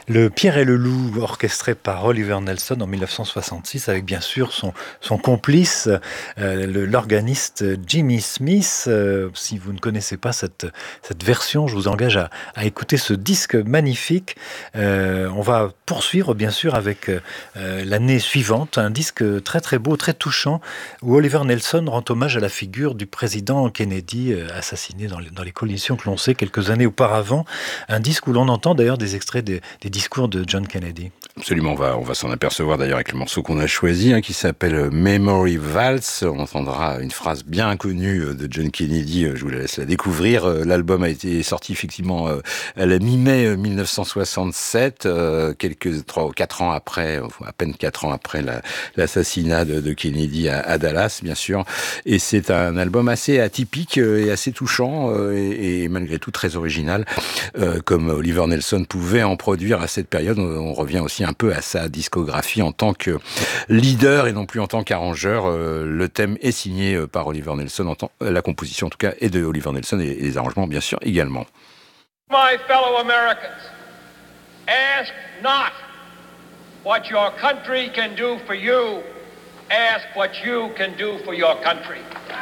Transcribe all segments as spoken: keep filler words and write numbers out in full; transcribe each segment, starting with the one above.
Le Pierre et le Loup, orchestré par Oliver Nelson en mille neuf cent soixante-six, avec bien sûr son, son complice, euh, le- l'organiste Jimmy Smith. Euh, si vous ne connaissez pas cette, cette version, je vous engage à, à écouter ce disque magnifique. Euh, on va poursuivre bien sûr avec euh, l'année suivante, un disque très très beau, très touchant, où Oliver Nelson rend hommage à la figure du président Kennedy, euh, assassiné dans les, dans les conditions que l'on sait quelques années auparavant. Un disque où l'on entend d'ailleurs des extraits des, des discours de John Kennedy. Absolument, on va, on va s'en apercevoir d'ailleurs avec le morceau qu'on a choisi, hein, qui s'appelle Memory Valse. On entendra une phrase bien connue de John Kennedy, je vous la laisse la découvrir. L'album a été sorti effectivement à la mi-mai mille neuf cent soixante-sept, quelques trois ou quatre ans après, à peine quatre ans après la, l'assassinat de, de Kennedy à, à Dallas, bien sûr. Et c'est un album assez atypique et assez touchant et, et malgré tout très original, comme Oliver Nelson pouvait en produire à cette période. On revient aussi un peu à sa discographie en tant que leader et non plus en tant qu'arrangeur. Euh, le thème est signé par Oliver Nelson, en tant, la composition en tout cas est de Oliver Nelson et les arrangements bien sûr également. My fellow Americans, ask not what your country can do for you, ask what you can do for your country.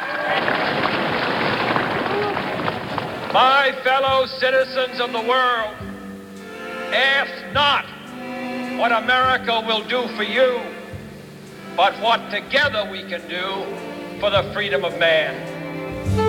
My fellow citizens of the world, ask not what America will do for you, but what together we can do for the freedom of man.